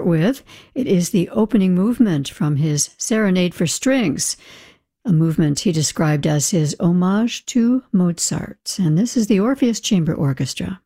start with. It is the opening movement from his Serenade for Strings, a movement he described as his homage to Mozart. And this is the Orpheus Chamber Orchestra.